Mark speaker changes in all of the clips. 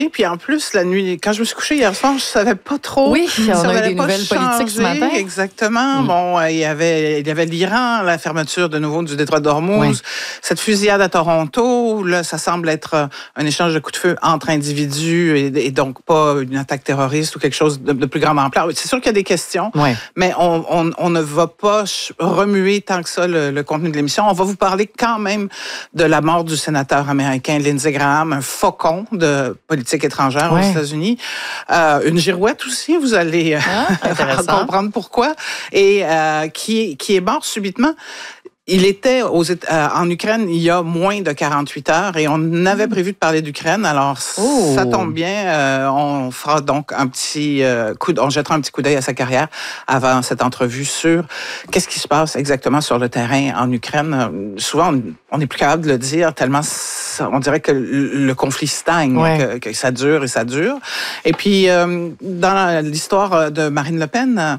Speaker 1: Puis en plus, la nuit, quand je me suis couchée hier soir, je savais pas trop.
Speaker 2: Oui,
Speaker 1: si
Speaker 2: on a eu
Speaker 1: allait
Speaker 2: des
Speaker 1: pas
Speaker 2: nouvelles politiques ce matin.
Speaker 1: Exactement. Bon, il y avait l'Iran, la fermeture de nouveau du détroit d'Ormuz, cette fusillade à Toronto. Là, ça semble être un échange de coups de feu entre individus et donc pas une attaque terroriste ou quelque chose de plus grande ampleur. C'est sûr qu'il y a des questions, mais on ne va pas remuer tant que ça le contenu de l'émission. On va vous parler quand même de la mort du sénateur américain Lindsey Graham, un faucon de politique étrangère aux États-Unis. Une girouette aussi, vous allez comprendre pourquoi. Et qui est mort subitement. Il était en Ukraine il y a moins de 48 heures et on avait prévu de parler d'Ukraine. Alors, ça tombe bien. On fera donc on jettera un petit coup d'œil à sa carrière avant cette entrevue sur qu'est-ce qui se passe exactement sur le terrain en Ukraine. Souvent, on n'est plus capable de le dire tellement on dirait que le conflit stagne, que ça dure et ça dure. Et puis, dans l'histoire de Marine Le Pen,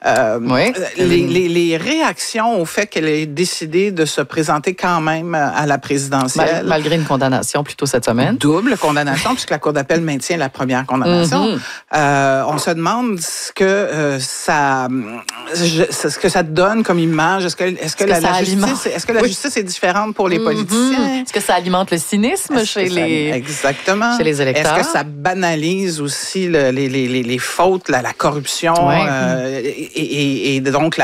Speaker 1: les réactions au fait qu'elle ait décidé de se présenter quand même à la présidentielle.
Speaker 2: Malgré une condamnation plus tôt cette semaine.
Speaker 1: Double condamnation, puisque la Cour d'appel maintient la première condamnation. On se demande ce que ça donne comme image. Est-ce que la justice est différente pour les politiciens?
Speaker 2: Est-ce que ça alimente le cynisme chez les électeurs?
Speaker 1: Est-ce que ça banalise aussi les fautes, la corruption et donc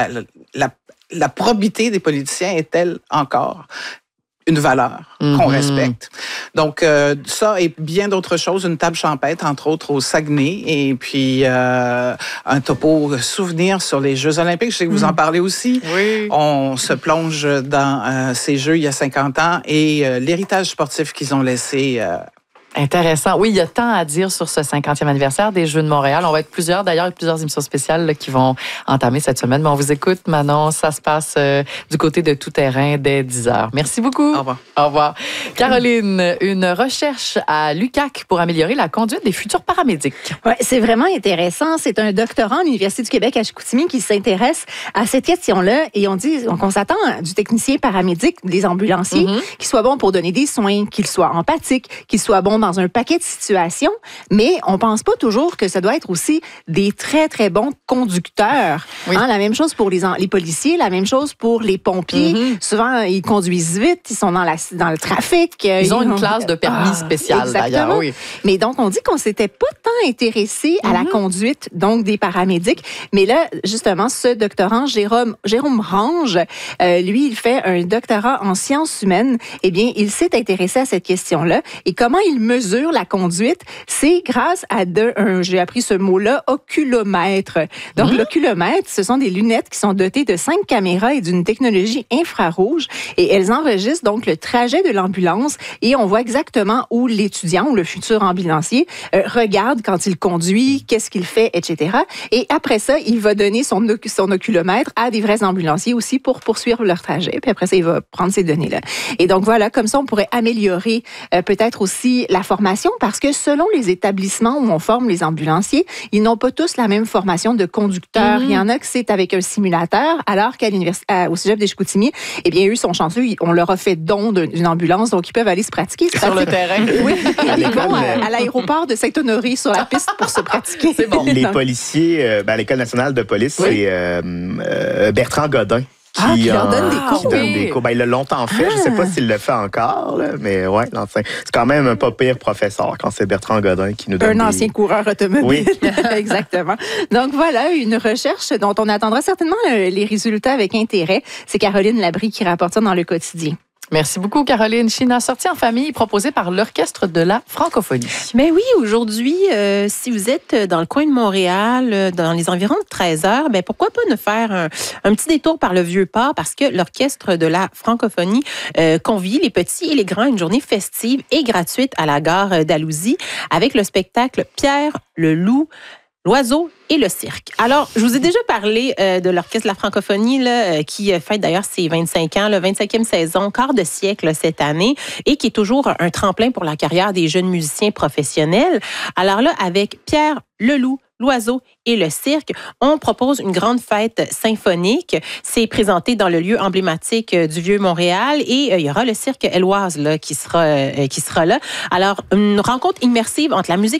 Speaker 1: la probité des politiciens est-elle encore une valeur qu'on respecte? Donc, ça et bien d'autres choses, une table champêtre, entre autres, au Saguenay, et puis un topo souvenir sur les Jeux olympiques. Je sais que vous en parlez aussi.
Speaker 2: Oui.
Speaker 1: On se plonge dans ces Jeux il y a 50 ans et l'héritage sportif qu'ils ont laissé...
Speaker 2: Intéressant. Oui, il y a tant à dire sur ce 50e anniversaire des Jeux de Montréal. On va être plusieurs, d'ailleurs, il y a plusieurs émissions spéciales là, qui vont entamer cette semaine. Mais on vous écoute, Manon. Ça se passe du côté de Tout Terrain dès 10h. Merci beaucoup.
Speaker 1: Au revoir.
Speaker 2: Au revoir. Caroline, une recherche à l'UQAC pour améliorer la conduite des futurs paramédics.
Speaker 3: Ouais, c'est vraiment intéressant. C'est un doctorant à l'Université du Québec à Chicoutimi qui s'intéresse à cette question-là. Et on s'attend du technicien paramédic, des ambulanciers, qui soit bon pour donner des soins, qu'il soit empathique, qu'il soit bon dans un paquet de situations, mais on pense pas toujours que ça doit être aussi des très, très bons conducteurs. Oui. La même chose pour les policiers, la même chose pour les pompiers. Souvent, ils conduisent vite, ils sont dans le trafic.
Speaker 2: Ils ont une classe de permis spéciale, d'ailleurs. Oui.
Speaker 3: Mais donc, on dit qu'on s'était pas tant intéressé à la conduite donc des paramédics. Mais là, justement, ce doctorant, Jérôme Range, lui, il fait un doctorat en sciences humaines. Eh bien, il s'est intéressé à cette question-là. Et comment il mesure la conduite? C'est grâce à j'ai appris ce mot-là, oculomètre. Donc, l'oculomètre, ce sont des lunettes qui sont dotées de 5 caméras et d'une technologie infrarouge. Et elles enregistrent donc le trajet de l'ambulance et on voit exactement où l'étudiant ou le futur ambulancier regarde quand il conduit, qu'est-ce qu'il fait, etc. Et après ça, il va donner son oculomètre à des vrais ambulanciers aussi pour poursuivre leur trajet. Puis après ça, il va prendre ces données-là. Et donc voilà, comme ça, on pourrait améliorer peut-être aussi la formation parce que selon les établissements où on forme les ambulanciers, ils n'ont pas tous la même formation de conducteur. Il y en a que c'est avec un simulateur, alors qu'à au Cégep des Chicoutimi, eh bien, eux sont chanceux, on leur a fait don d'une ambulance, donc ils peuvent aller se pratiquer.
Speaker 2: Sur le terrain.
Speaker 3: Oui, ils vont à l'aéroport de Saint-Honoré sur la piste pour se pratiquer.
Speaker 2: C'est bon.
Speaker 4: Les policiers, à l'École nationale de police, c'est Bertrand Godin.
Speaker 3: Qui leur donne des cours.
Speaker 4: Qui donne des cours. Ben, il l'a longtemps fait. Je ne sais pas s'il le fait encore, là, mais ouais, c'est quand même un pas pire professeur quand c'est Bertrand Godin qui nous donne
Speaker 3: un ancien coureur automobile.
Speaker 4: Oui.
Speaker 3: Exactement. Donc voilà, une recherche dont on attendra certainement les résultats avec intérêt. C'est Caroline Labrie qui rapporte ça dans Le Quotidien.
Speaker 2: Merci beaucoup, Caroline. China, sortie en famille, proposée par l'Orchestre de la francophonie.
Speaker 5: Mais oui, aujourd'hui, si vous êtes dans le coin de Montréal, dans les environs de 13h, ben pourquoi pas nous faire un petit détour par le Vieux-Port parce que l'Orchestre de la francophonie convie les petits et les grands à une journée festive et gratuite à la gare d'Alousie avec le spectacle Pierre le Loup, l'Oiseau et le cirque. Alors, je vous ai déjà parlé de l'Orchestre de la francophonie là, qui fête d'ailleurs ses 25 ans, la 25e saison, quart de siècle cette année, et qui est toujours un tremplin pour la carrière des jeunes musiciens professionnels. Alors là, avec Pierre le Loup, l'Oiseau et le cirque, on propose une grande fête symphonique. C'est présenté dans le lieu emblématique du Vieux-Montréal et il y aura le cirque Éloise là, qui sera là. Alors, une rencontre immersive entre la musique